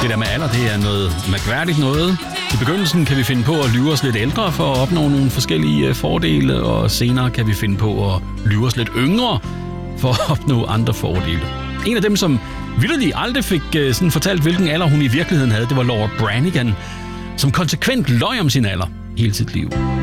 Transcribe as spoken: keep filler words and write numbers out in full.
Det der med alder, det er noget mærkværdigt noget. I begyndelsen kan vi finde på at lyve os lidt ældre for at opnå nogle forskellige fordele, og senere kan vi finde på at lyve os lidt yngre for at opnå andre fordele. En af dem, som vitterligt aldrig fik sådan fortalt, hvilken alder hun i virkeligheden havde, det var Laura Branigan, som konsekvent løj om sin alder hele sit liv.